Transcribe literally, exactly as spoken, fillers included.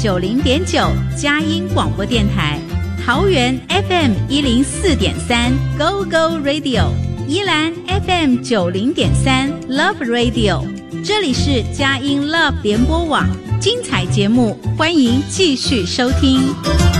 九零点九佳音广播电台，桃园 F M 一零四点三 Go Go Radio， 宜兰 F M 九零点三 Love Radio， 这里是佳音 Love 联播网，精彩节目欢迎继续收听。